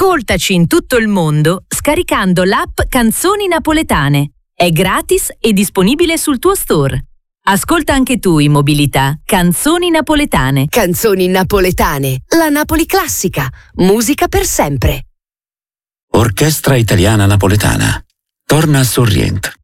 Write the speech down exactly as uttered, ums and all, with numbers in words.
Ascoltaci in tutto il mondo scaricando l'app Canzoni Napoletane. È gratis e disponibile sul tuo store. Ascolta anche tu in mobilità Canzoni Napoletane. Canzoni Napoletane, la Napoli classica, musica per sempre. Orchestra Italiana Napoletana. Torna a Sorrient.